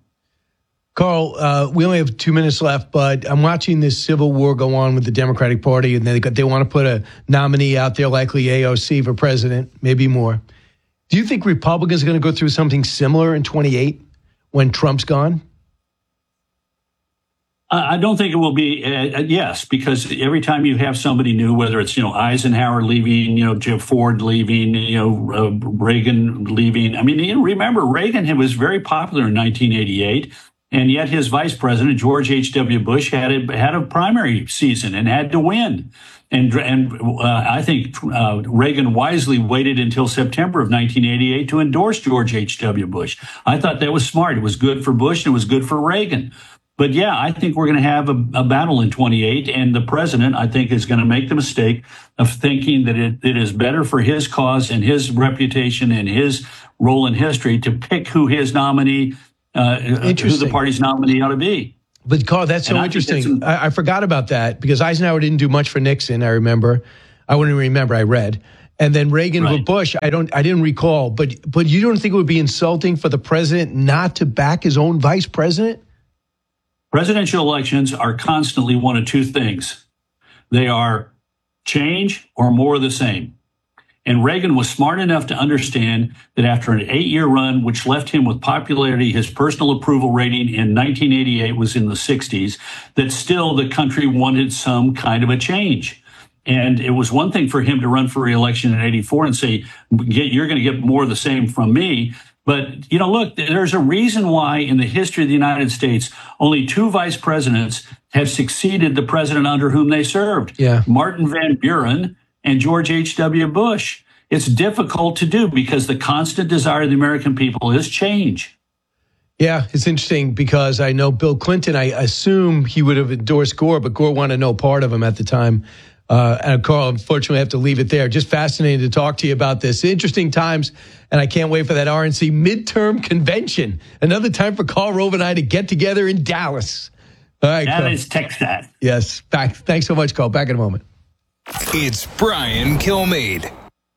Carl, we only have 2 minutes left, but I'm watching this civil war go on with the Democratic Party, and they want to put a nominee out there, likely AOC, for president, maybe more. Do you think Republicans are going to go through something similar in 2028 when Trump's gone? I don't think it will be, yes, because every time you have somebody new, whether it's, Eisenhower leaving, Jeff Ford leaving, Reagan leaving. I mean, remember, Reagan was very popular in 1988. And yet his vice president, George H.W. Bush, had a primary season and had to win. And I think Reagan wisely waited until September of 1988 to endorse George H.W. Bush. I thought that was smart. It was good for Bush and it was good for Reagan. But yeah, I think we're going to have a battle in 28. And the president, I think, is going to make the mistake of thinking that it is better for his cause and his reputation and his role in history to pick who his nominee, who the party's nominee ought to be. But Carl, that's so interesting. I forgot about that because Eisenhower didn't do much for Nixon. I remember. I wouldn't remember. I read. And then Reagan with Bush, I didn't recall. But you don't think it would be insulting for the president not to back his own vice president? Presidential elections are constantly one of two things. They are change or more of the same. And Reagan was smart enough to understand that after an 8-year run, which left him with popularity, his personal approval rating in 1988 was in the 60s, that still the country wanted some kind of a change. And it was one thing for him to run for re-election in 84 and say, you're going to get more of the same from me. But, look, there's a reason why in the history of the United States, only 2 vice presidents have succeeded the president under whom they served. Yeah. Martin Van Buren and George H.W. Bush. It's difficult to do because the constant desire of the American people is change. Yeah, it's interesting because I know Bill Clinton, I assume he would have endorsed Gore, but Gore wanted no part of him at the time. And Carl, unfortunately, I have to leave it there. Just fascinating to talk to you about this. Interesting times, and I can't wait for that RNC midterm convention. Another time for Carl Rove and I to get together in Dallas. All right, that Carl. is Texas. Yes, back. Thanks so much, Carl. Back in a moment. It's Brian Kilmeade.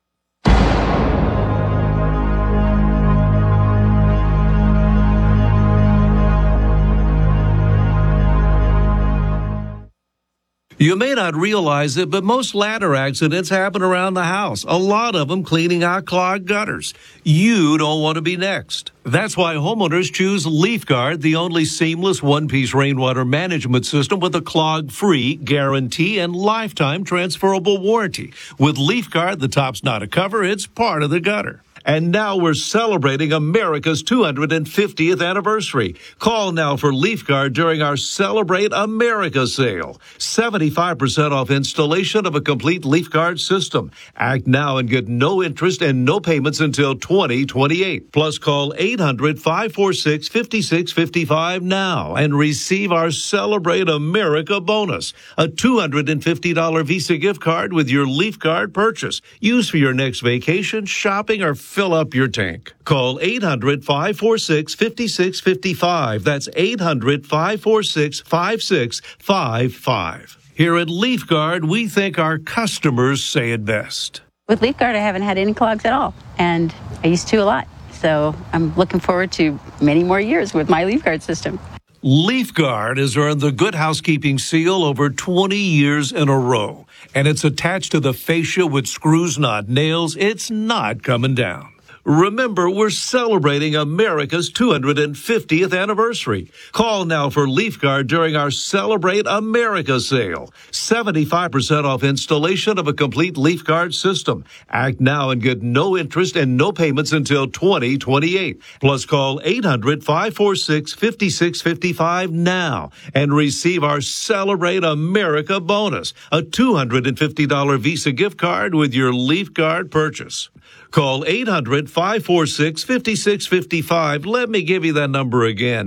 You may not realize it, but most ladder accidents happen around the house. A lot of them cleaning out clogged gutters. You don't want to be next. That's why homeowners choose LeafGuard, the only seamless one-piece rainwater management system with a clog-free guarantee and lifetime transferable warranty. With LeafGuard, the top's not a cover, it's part of the gutter. And now we're celebrating America's 250th anniversary. Call now for LeafGuard during our Celebrate America sale. 75% off installation of a complete LeafGuard system. Act now and get no interest and no payments until 2028. Plus call 800-546-5655 now and receive our Celebrate America bonus. A $250 Visa gift card with your LeafGuard purchase. Use for your next vacation, shopping, or fill up your tank. Call 800-546-5655. That's 800-546-5655. Here at LeafGuard, we think our customers say it best. With LeafGuard, I haven't had any clogs at all, and I used to a lot. So I'm looking forward to many more years with my LeafGuard system. LeafGuard has earned the Good Housekeeping seal over 20 years in a row, and it's attached to the fascia with screws, not nails. It's not coming down. Remember, we're celebrating America's 250th anniversary. Call now for LeafGuard during our Celebrate America sale. 75% off installation of a complete LeafGuard system. Act now and get no interest and no payments until 2028. Plus call 800-546-5655 now and receive our Celebrate America bonus, a $250 Visa gift card with your LeafGuard purchase. Call 800-546-5655. Let me give you that number again,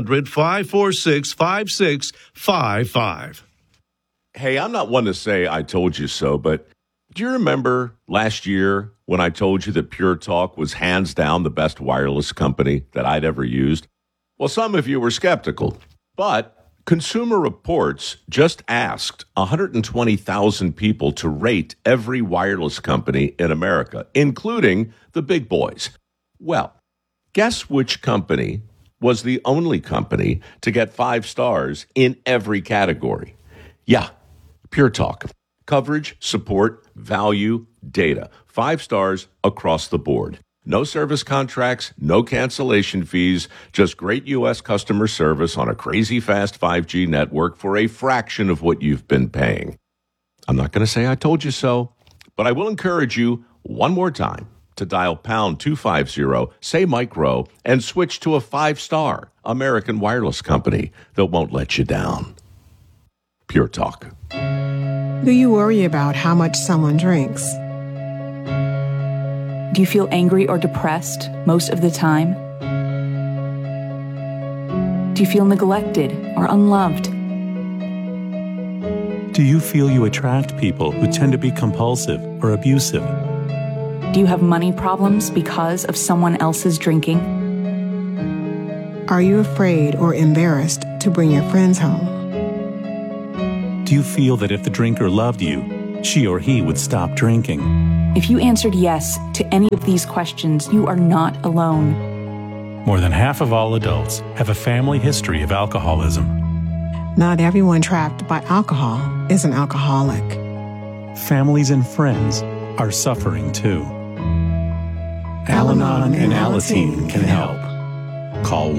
800-546-5655. Hey, I'm not one to say I told you so, but do you remember last year when I told you that Pure Talk was hands down the best wireless company that I'd ever used? Well, some of you were skeptical, but Consumer Reports just asked 120,000 people to rate every wireless company in America, including the big boys. Well, guess which company was the only company to get 5 stars in every category? Yeah, Pure Talk. Coverage, support, value, data. 5 stars across the board. No service contracts, no cancellation fees, just great U.S. customer service on a crazy fast 5G network for a fraction of what you've been paying. I'm not going to say I told you so, but I will encourage you one more time to dial pound 250, say micro, and switch to a 5-star American wireless company that won't let you down. Pure Talk. Do you worry about how much someone drinks? Do you feel angry or depressed most of the time? Do you feel neglected or unloved? Do you feel you attract people who tend to be compulsive or abusive? Do you have money problems because of someone else's drinking? Are you afraid or embarrassed to bring your friends home? Do you feel that if the drinker loved you, she or he would stop drinking? If you answered yes to any of these questions, you are not alone. More than half of all adults have a family history of alcoholism. Not everyone trapped by alcohol is an alcoholic. Families and friends are suffering too. Al-Anon and Alateen can help. Call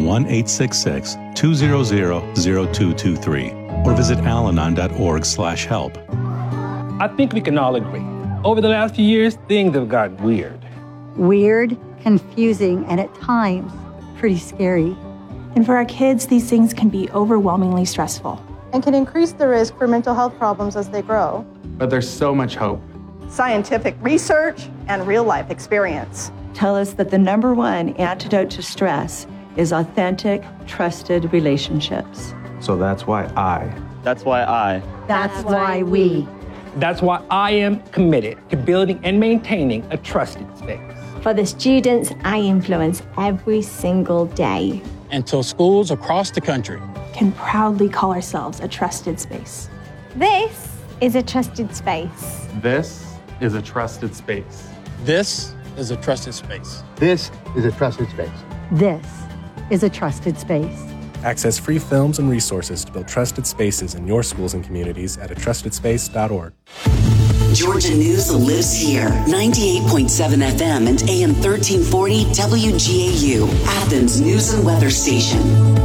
1-866-200-0223 or visit alanon.org/help. I think we can all agree. Over the last few years, things have gotten weird. Weird, confusing, and at times, pretty scary. And for our kids, these things can be overwhelmingly stressful. And can increase the risk for mental health problems as they grow. But there's so much hope. Scientific research and real-life experience tell us that the number one antidote to stress is authentic, trusted relationships. So that's why I. That's why we. That's why I am committed to building and maintaining a trusted space. For the students I influence every single day. Until schools across the country can proudly call ourselves a trusted space. This is a trusted space. This is a trusted space. This is a trusted space. This is a trusted space. This is a trusted space. Access free films and resources to build trusted spaces in your schools and communities at atrustedSpace.org. Georgia News lives here. 98.7 FM and AM 1340 WGAU, Athens News and Weather Station.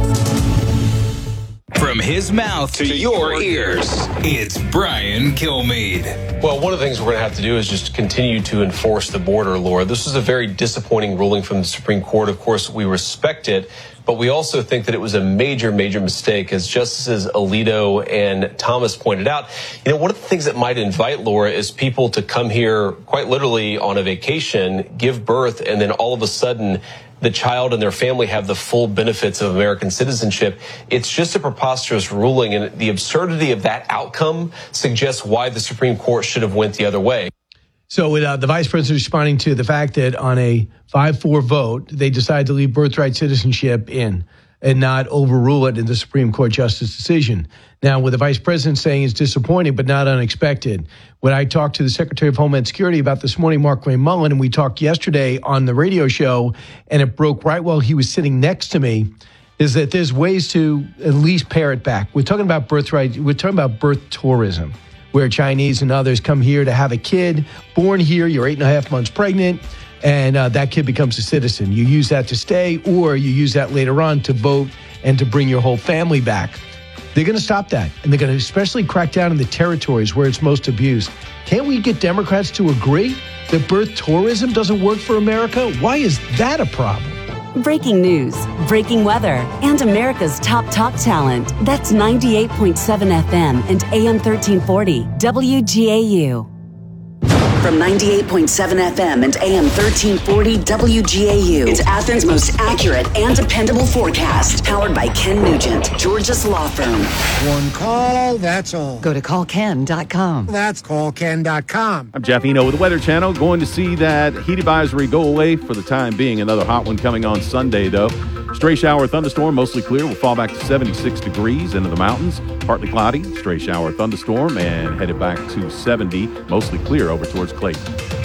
From his mouth to your ears, it's Brian Kilmeade. Well, one of the things we're going to have to do is just continue to enforce the border, Laura. This was a very disappointing ruling from the Supreme Court. Of course, we respect it, but we also think that it was a major, major mistake. As Justices Alito and Thomas pointed out, one of the things that might invite, Laura, is people to come here quite literally on a vacation, give birth, and then all of a sudden the child and their family have the full benefits of American citizenship. It's just a preposterous ruling, and the absurdity of that outcome suggests why the Supreme Court should have went the other way. So the vice president responding to the fact that on a 5-4 vote, they decided to leave birthright citizenship in and not overrule it in the Supreme Court justice decision. Now, what the vice president saying is disappointing, but not unexpected. When I talked to the Secretary of Homeland Security about this morning, Mark Ray Mullen, and we talked yesterday on the radio show, and it broke right while he was sitting next to me, is that there's ways to at least pare it back. We're talking about birthright. We're talking about birth tourism, where Chinese and others come here to have a kid, born here, you're 8.5 months pregnant, and that kid becomes a citizen. You use that to stay, or you use that later on to vote and to bring your whole family back. They're going to stop that, and they're going to especially crack down in the territories where it's most abused. Can't we get Democrats to agree that birth tourism doesn't work for America? Why is that a problem? Breaking news, breaking weather, and America's top talk talent. That's 98.7 FM and AM 1340 WGAU. From 98.7 FM and AM 1340 WGAU, it's Athens' most accurate and dependable forecast. Powered by Ken Nugent, Georgia's law firm. One call, that's all. Go to callken.com. That's callken.com. I'm Jeff Eno with the Weather Channel. Going to see that heat advisory go away for the time being. Another hot one coming on Sunday, though. Stray shower, thunderstorm, mostly clear. We'll fall back to 76 degrees into the mountains. Partly cloudy, stray shower, thunderstorm, and headed back to 70, mostly clear over towards Clayton.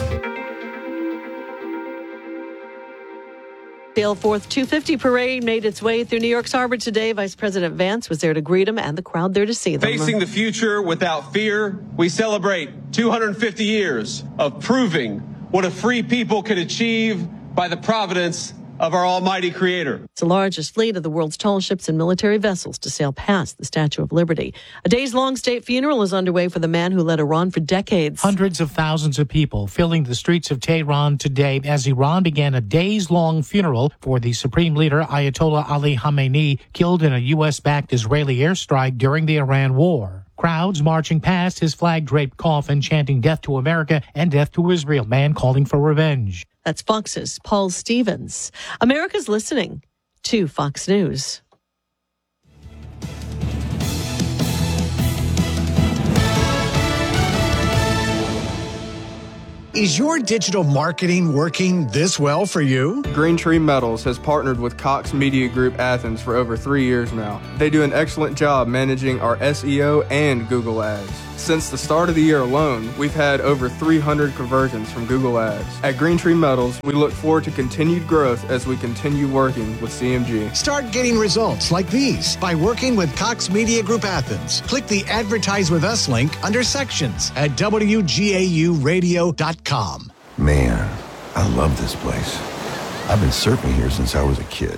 The L4th 250 parade made its way through New York's harbor today. Vice President Vance was there to greet him and the crowd there to see them. Facing the future without fear, we celebrate 250 years of proving what a free people could achieve by the providence of our almighty creator. It's the largest fleet of the world's tallest ships and military vessels to sail past the Statue of Liberty. A days-long state funeral is underway for the man who led Iran for decades. Hundreds of thousands of people filling the streets of Tehran today as Iran began a days-long funeral for the supreme leader Ayatollah Ali Khamenei, killed in a U.S.-backed Israeli airstrike during the Iran war. Crowds marching past his flag-draped coffin, chanting death to America and death to Israel, man calling for revenge. That's Fox's Paul Stevens. America's listening to Fox News. Is your digital marketing working this well for you? Green Tree Metals has partnered with Cox Media Group Athens for over 3 years now. They do an excellent job managing our SEO and Google Ads. Since the start of the year alone, we've had over 300 conversions from Google Ads. At Green Tree Metals, we look forward to continued growth as we continue working with CMG. Start getting results like these by working with Cox Media Group Athens. Click the Advertise With Us link under Sections at WGAUradio.com. Man, I love this place. I've been surfing here since I was a kid.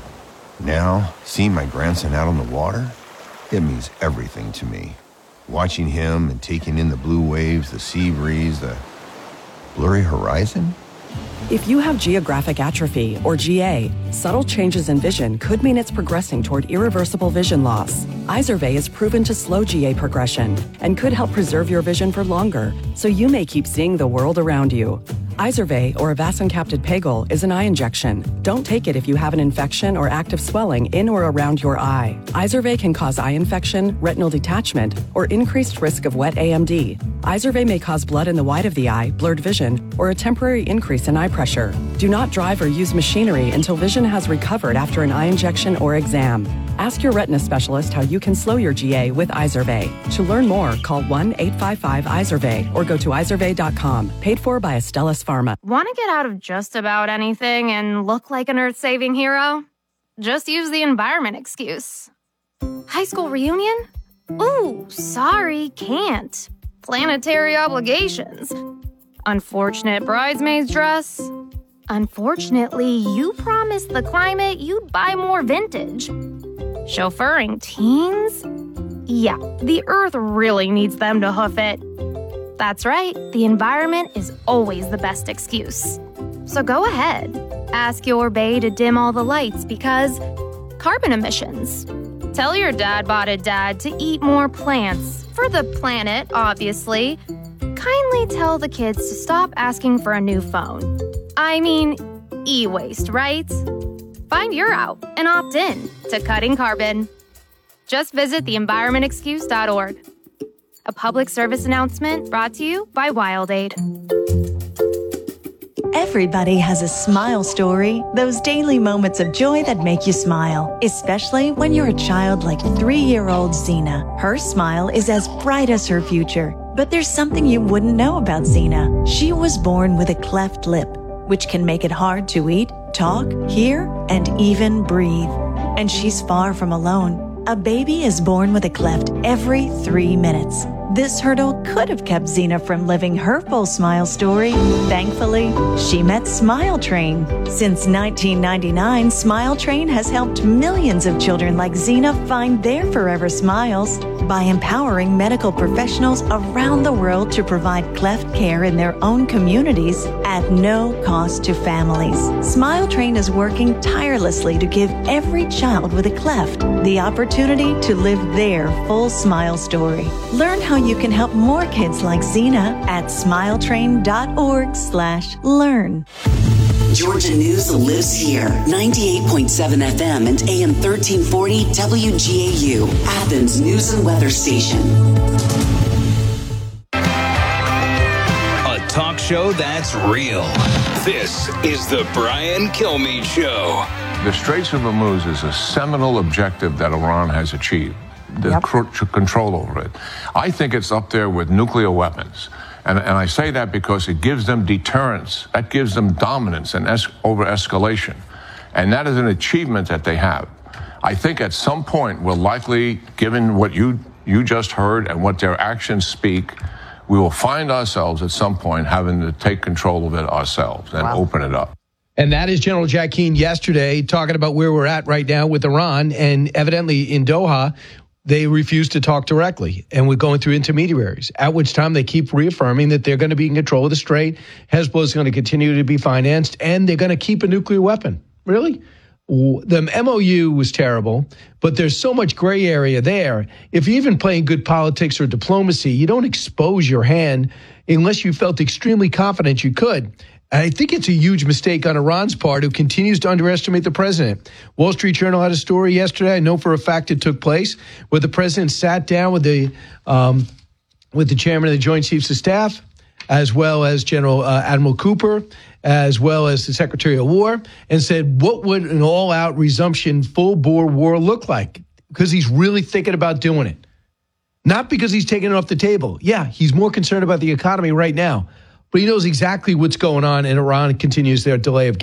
Now, seeing my grandson out on the water, it means everything to me. Watching him and taking in the blue waves, the sea breeze, the blurry horizon. If you have geographic atrophy, or GA, subtle changes in vision could mean it's progressing toward irreversible vision loss. Izervay is proven to slow GA progression and could help preserve your vision for longer, so you may keep seeing the world around you. Izervay, or avacincaptad pegol, is an eye injection. Don't take it if you have an infection or active swelling in or around your eye. Izervay can cause eye infection, retinal detachment, or increased risk of wet AMD. Izervay may cause blood in the white of the eye, blurred vision, or a temporary increase in eye pressure. Do not drive or use machinery until vision has recovered after an eye injection or exam. Ask your retina specialist how you can slow your GA with Izervay. To learn more, call 1-855-IZERVAY or go to izervay.com. Paid for by Astellas Pharma. Want to get out of just about anything and look like an earth-saving hero? Just use the environment excuse. High school reunion? Ooh, sorry, can't. Planetary obligations. Unfortunate bridesmaid's dress. Unfortunately, you promised the climate you'd buy more vintage. Chauffeuring teens? Yeah, the earth really needs them to hoof it. That's right, the environment is always the best excuse. So go ahead, ask your bae to dim all the lights because carbon emissions. Tell your dad-botted dad to eat more plants, for the planet, obviously. Kindly tell the kids to stop asking for a new phone. I mean, e-waste, right? Find your out and opt in to cutting carbon. Just visit theenvironmentexcuse.org. A public service announcement brought to you by WildAid. Everybody has a smile story, those daily moments of joy that make you smile, especially when you're a child like 3-year-old Zena. Her smile is as bright as her future. But there's something you wouldn't know about Zena. She was born with a cleft lip, which can make it hard to eat, talk, hear, and even breathe. And she's far from alone. A baby is born with a cleft every 3 minutes. This hurdle could have kept Zena from living her full smile story. Thankfully, she met Smile Train. Since 1999, Smile Train has helped millions of children like Zena find their forever smiles by empowering medical professionals around the world to provide cleft care in their own communities at no cost to families. Smile Train is working tirelessly to give every child with a cleft the opportunity to live their full smile story. Learn how you can help more kids like Zena at smiletrain.org/learn. Georgia News lives here. 98.7 FM and AM 1340 WGAU, Athens News and Weather Station. A talk show that's real. This is the Brian Kilmeade Show. The Straits of Hormuz is a seminal objective that Iran has achieved. The control over it. I think it's up there with nuclear weapons. And I say that because it gives them deterrence. That gives them dominance and over escalation. And that is an achievement that they have. I think at some point we're likely, given what you just heard and what their actions speak, we will find ourselves at some point having to take control of it ourselves and open it up. And that is General Jack Keane yesterday talking about where we're at right now with Iran. And evidently in Doha, they refuse to talk directly, and we're going through intermediaries, at which time they keep reaffirming that they're going to be in control of the strait. Hezbollah is going to continue to be financed, and they're going to keep a nuclear weapon. Really? The MOU was terrible, but there's so much gray area there. If you're even playing good politics or diplomacy, you don't expose your hand unless you felt extremely confident you could. I think it's a huge mistake on Iran's part, who continues to underestimate the president. Wall Street Journal had a story yesterday. I know for a fact it took place, where the president sat down with the chairman of the Joint Chiefs of Staff, as well as General Admiral Cooper, as well as the Secretary of War, and said, what would an all-out resumption, full-bore war look like? Because he's really thinking about doing it. Not because he's taking it off the table. Yeah, he's more concerned about the economy right now. But he knows exactly what's going on, and Iran continues their delay of